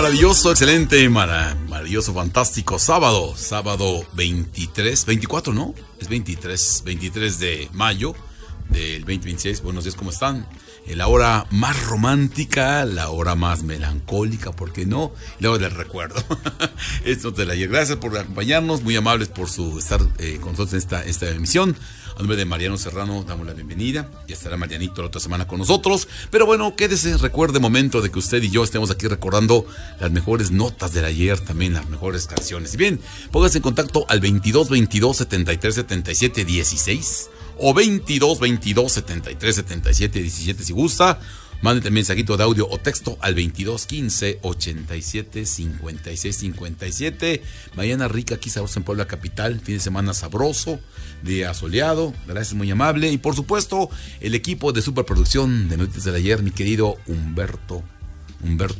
maravilloso, excelente, maravilloso, fantástico sábado 24, ¿no? Es 23 de mayo del 2026. Buenos días, ¿cómo están? La hora más romántica, la hora más melancólica, ¿por qué no? La hora del recuerdo. Esto te la ayer. Gracias por acompañarnos, muy amables por su estar con nosotros en esta emisión. A nombre de Mariano Serrano damos la bienvenida. Ya estará Marianito la otra semana con nosotros. Pero bueno, quédese, recuerde momento de que usted y yo estemos aquí recordando las mejores notas del ayer, también las mejores canciones. Y bien, póngase en contacto al 22 22 73 77 16 o 22 22 73 77 17 si gusta. Mándenme mensajito de audio o texto al 22 15 87 56 57. Mañana rica aquí sabroso en Puebla Capital. Fin de semana sabroso, día soleado. Gracias, muy amable. Y por supuesto, el equipo de superproducción de Noticias del Ayer, mi querido Humberto